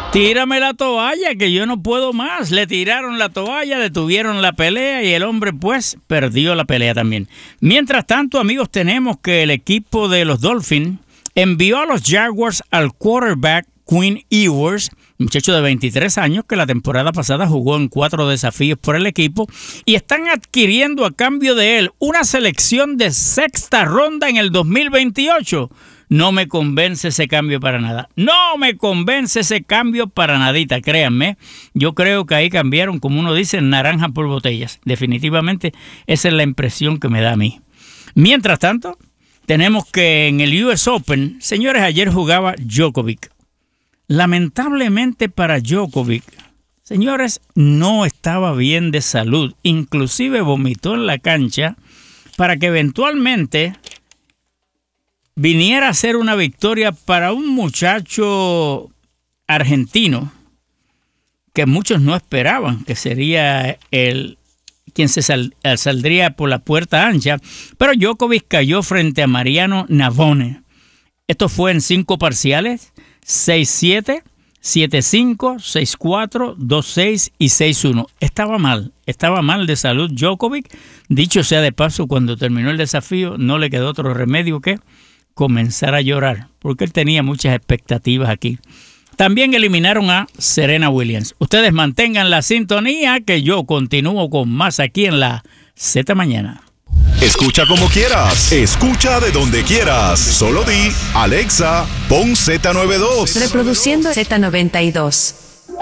Tírame la toalla, que yo no puedo más. Le tiraron la toalla, detuvieron la pelea y el hombre pues perdió la pelea también. Mientras tanto, amigos, tenemos que el equipo de los Dolphins envió a los Jaguars al quarterback Quinn Ewers, muchacho de 23 años que la temporada pasada jugó en 4 desafíos por el equipo, y están adquiriendo a cambio de él una selección de 6ª ronda en el 2028. No me convence ese cambio para nada. No me convence ese cambio para nadita, créanme. Yo creo que ahí cambiaron, como uno dice, naranja por botellas. Definitivamente esa es la impresión que me da a mí. Mientras tanto, tenemos que en el US Open, señores, ayer jugaba Djokovic. Lamentablemente para Djokovic, señores, no estaba bien de salud. Inclusive vomitó en la cancha para que eventualmente viniera a ser una victoria para un muchacho argentino que muchos no esperaban, que sería quien saldría por la puerta ancha. Pero Djokovic cayó frente a Mariano Navone. Esto fue en 5 parciales: 6-7, 7-5, 6-4, 2-6 y 6-1. Estaba mal de salud Djokovic. Dicho sea de paso, cuando terminó el desafío no le quedó otro remedio que comenzar a llorar, porque él tenía muchas expectativas aquí. También eliminaron a Serena Williams. Ustedes mantengan la sintonía, que yo continúo con más aquí en la Z Mañana. Escucha como quieras, escucha de donde quieras. Solo di, Alexa, pon Z92. Reproduciendo Z92.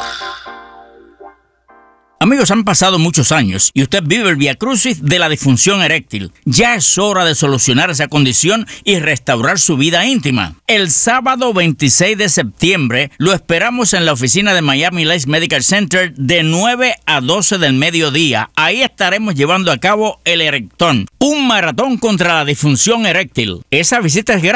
Amigos, han pasado muchos años y usted vive el viacrucis de la disfunción eréctil. Ya es hora de solucionar esa condición y restaurar su vida íntima. El sábado 26 de septiembre lo esperamos en la oficina de Miami Lakes Medical Center de 9 a 12 del mediodía. Ahí estaremos llevando a cabo el Erectón, un maratón contra la disfunción eréctil. Esa visita es gratis.